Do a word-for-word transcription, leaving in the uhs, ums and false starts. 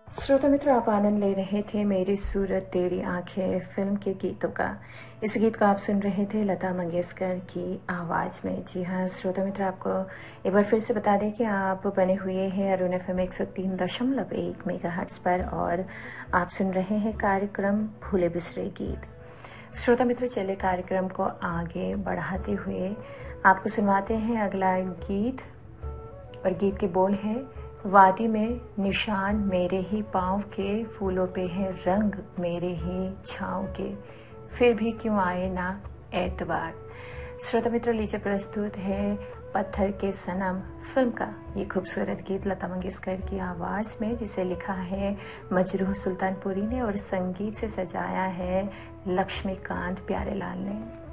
श्रोता मित्रों, आप आनंद ले रहे थे मेरी सूरत तेरी आंखें फिल्म के गीतों का। इस गीत को आप सुन रहे थे लता मंगेशकर की आवाज़ में। जी हाँ श्रोता मित्र, आपको एक बार फिर से बता दें कि आप बने हुए हैं अरुण एफ एम एक सौ तीन दशमलव एक मेगा हर्ट्ज पर और आप सुन रहे हैं कार्यक्रम भूले बिसरे गीत। श्रोता मित्र, चले कार्यक्रम को आगे बढ़ाते हुए आपको सुनवाते हैं अगला गीत। और गीत के बोल हैं, वादी में निशान मेरे ही पाँव के, फूलों पे है रंग मेरे ही छाँव के, फिर भी क्यों आए ना एतवार। श्रोता मित्रों, लीजिए प्रस्तुत है पत्थर के सनम फिल्म का ये खूबसूरत गीत लता मंगेशकर की आवाज़ में, जिसे लिखा है मजरूह सुल्तानपुरी ने और संगीत से सजाया है लक्ष्मीकांत प्यारेलाल ने।